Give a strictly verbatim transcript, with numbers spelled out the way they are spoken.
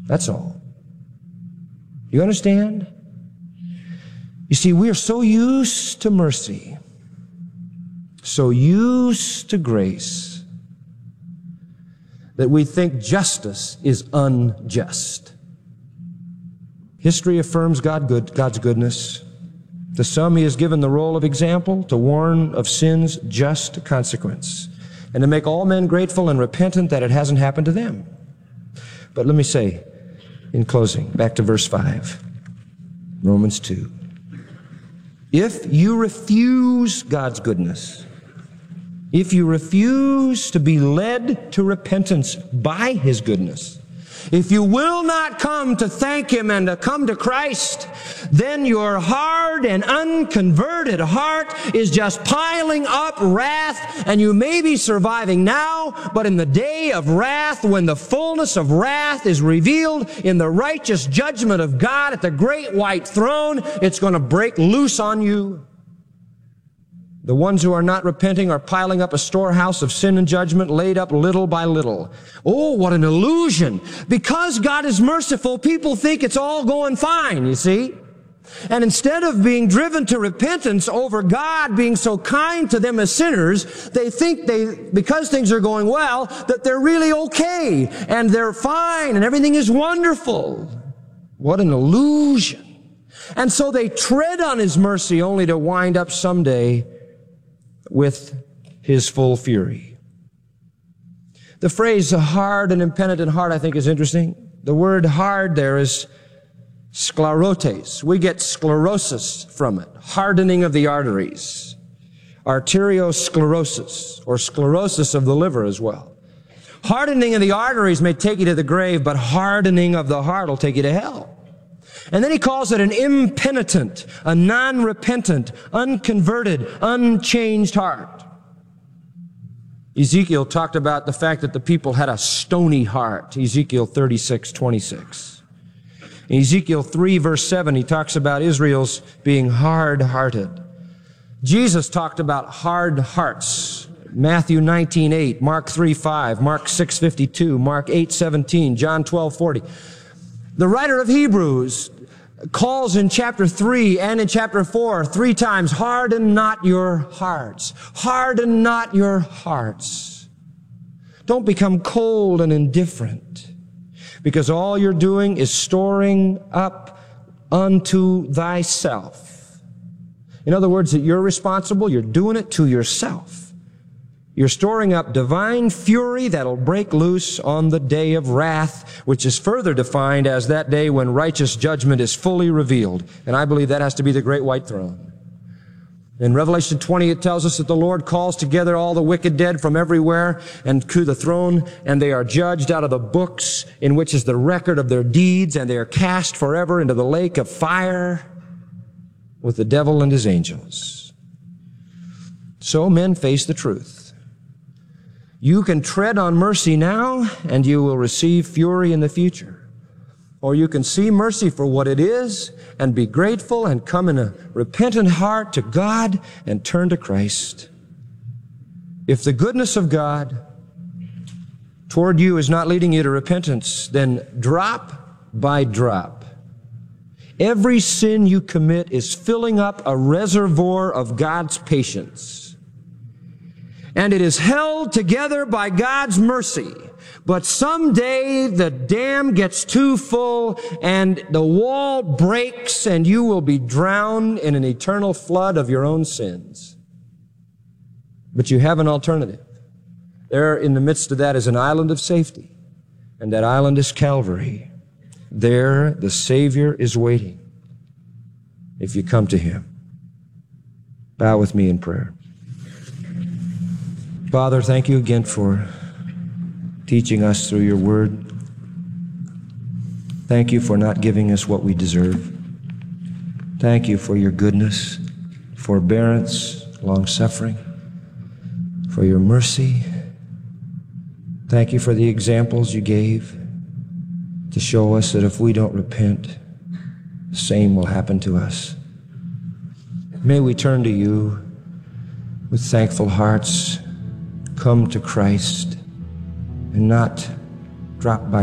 That's all. You understand? You see, we are so used to mercy, so used to grace, that we think justice is unjust. History affirms God good, God's goodness. To some, He has given the role of example to warn of sin's just consequence and to make all men grateful and repentant that it hasn't happened to them. But let me say, in closing, back to verse five, Romans two. If you refuse God's goodness, if you refuse to be led to repentance by His goodness, if you will not come to thank Him and to come to Christ, then your hard and unconverted heart is just piling up wrath, and you may be surviving now, but in the day of wrath, when the fullness of wrath is revealed in the righteous judgment of God at the great white throne, it's going to break loose on you. The ones who are not repenting are piling up a storehouse of sin and judgment laid up little by little. Oh, what an illusion. Because God is merciful, people think it's all going fine, you see. And instead of being driven to repentance over God being so kind to them as sinners, they think they, because things are going well, that they're really okay and they're fine and everything is wonderful. What an illusion. And so they tread on His mercy only to wind up someday with His full fury. The phrase, a hard and impenitent heart, I think is interesting. The word hard there is sclerotes. We get sclerosis from it, hardening of the arteries, arteriosclerosis, or sclerosis of the liver as well. Hardening of the arteries may take you to the grave, but hardening of the heart will take you to hell. And then he calls it an impenitent, a non-repentant, unconverted, unchanged heart. Ezekiel talked about the fact that the people had a stony heart, Ezekiel thirty-six twenty-six. In Ezekiel three, verse seven, he talks about Israel's being hard-hearted. Jesus talked about hard hearts. Matthew nineteen eight, Mark three five, Mark six fifty-two, Mark eight seventeen, John twelve forty. The writer of Hebrews calls in chapter three and in chapter four three times, harden not your hearts. Harden not your hearts. Don't become cold and indifferent, because all you're doing is storing up unto thyself. In other words, that you're responsible, you're doing it to yourself. You're storing up divine fury that'll break loose on the day of wrath, which is further defined as that day when righteous judgment is fully revealed. And I believe that has to be the great white throne. In Revelation twenty, it tells us that the Lord calls together all the wicked dead from everywhere and to the throne, and they are judged out of the books in which is the record of their deeds, and they are cast forever into the lake of fire with the devil and his angels. So men face the truth. You can tread on mercy now, and you will receive fury in the future. Or you can see mercy for what it is and be grateful and come in a repentant heart to God and turn to Christ. If the goodness of God toward you is not leading you to repentance, then drop by drop, every sin you commit is filling up a reservoir of God's patience. And it is held together by God's mercy. But someday the dam gets too full and the wall breaks and you will be drowned in an eternal flood of your own sins. But you have an alternative. There in the midst of that is an island of safety. And that island is Calvary. There the Savior is waiting if you come to Him. Bow with me in prayer. Father, thank you again for teaching us through your word. Thank you for not giving us what we deserve. Thank you for your goodness, forbearance, long-suffering, for your mercy. Thank you for the examples you gave to show us that if we don't repent, the same will happen to us. May we turn to you with thankful hearts, come to Christ, and not drop by